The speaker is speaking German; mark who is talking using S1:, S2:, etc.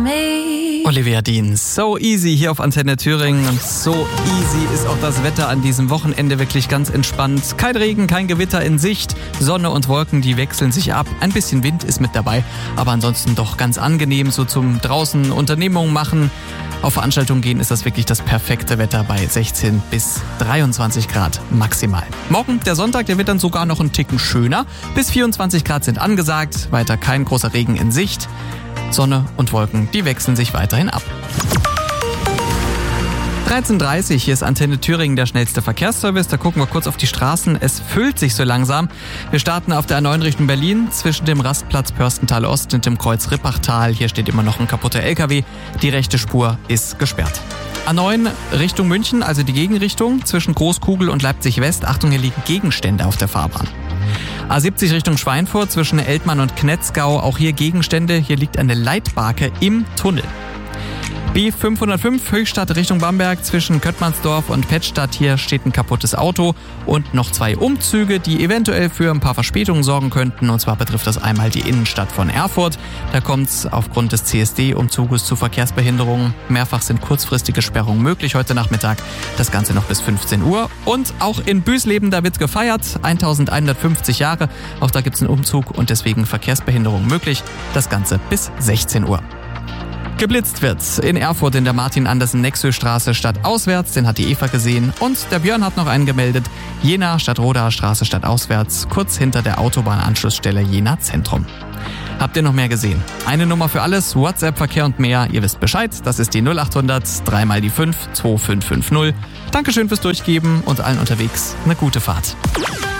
S1: Olivia Dean, So Easy hier auf Antenne Thüringen. Und so easy ist auch das Wetter an diesem Wochenende, wirklich ganz entspannt. Kein Regen, kein Gewitter in Sicht. Sonne und Wolken, die wechseln sich ab. Ein bisschen Wind ist mit dabei, aber ansonsten doch ganz angenehm, so zum draußen Unternehmungen machen. Auf Veranstaltungen gehen ist das wirklich das perfekte Wetter bei 16 bis 23 Grad maximal. Morgen, der Sonntag, der wird dann sogar noch einen Ticken schöner. Bis 24 Grad sind angesagt, weiter kein großer Regen in Sicht. Sonne und Wolken, die wechseln sich weiterhin ab. 13:30 Uhr, hier ist Antenne Thüringen, der schnellste Verkehrsservice. Da gucken wir kurz auf die Straßen. Es füllt sich so langsam. Wir starten auf der A9 Richtung Berlin zwischen dem Rastplatz Pörstental Ost und dem Kreuz Rippachtal. Hier steht immer noch ein kaputter LKW. Die rechte Spur ist gesperrt. A9 Richtung München, also die Gegenrichtung zwischen Großkugel und Leipzig West. Achtung, hier liegen Gegenstände auf der Fahrbahn. A70 Richtung Schweinfurt zwischen Eltmann und Knetzgau, auch hier Gegenstände. Hier liegt eine Leitbarke im Tunnel. B505 Höchstadt Richtung Bamberg zwischen Köttmannsdorf und Pettstadt. Hier steht ein kaputtes Auto und noch 2 Umzüge, die eventuell für ein paar Verspätungen sorgen könnten. Und zwar betrifft das einmal die Innenstadt von Erfurt. Da kommt es aufgrund des CSD-Umzuges zu Verkehrsbehinderungen. Mehrfach sind kurzfristige Sperrungen möglich heute Nachmittag. Das Ganze noch bis 15 Uhr. Und auch in Büsleben, da wird gefeiert. 1150 Jahre. Auch da gibt es einen Umzug und deswegen Verkehrsbehinderungen möglich. Das Ganze bis 16 Uhr. Geblitzt wird's in Erfurt in der Martin-Andersen-Nexö-Straße stadtauswärts, den hat die Eva gesehen. Und der Björn hat noch einen gemeldet. Jena Stadtrodaer Straße stadtauswärts, kurz hinter der Autobahnanschlussstelle Jena Zentrum. Habt ihr noch mehr gesehen? Eine Nummer für alles, WhatsApp, Verkehr und mehr. Ihr wisst Bescheid, das ist die 0800 3 mal die 5 2550. Dankeschön fürs Durchgeben und allen unterwegs eine gute Fahrt.